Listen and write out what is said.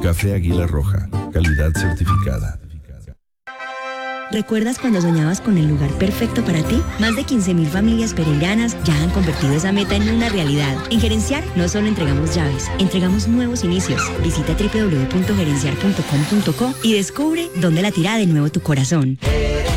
Café Águila Roja, calidad certificada. ¿Recuerdas cuando soñabas con el lugar perfecto para ti? Más de 15.000 familias pereiranas ya han convertido esa meta en una realidad. En Gerenciar no solo entregamos llaves, entregamos nuevos inicios. Visita www.gerenciar.com.co y descubre dónde latirá de nuevo tu corazón.